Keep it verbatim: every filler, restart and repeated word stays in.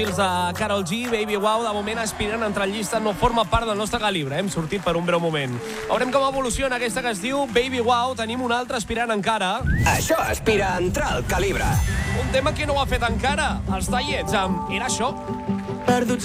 Els de Karol G, Baby Wow, de moment aspiren a entrar en llista, no forma part del nostre calibre. Hem sortit per un breu moment. Veurem com evoluciona aquesta que es diu Baby Wow. Tenim un altre aspirant encara. Això aspira a entrar al calibre. Un tema que no ho ha fet encara. Els Tallets amb Era això. Perduts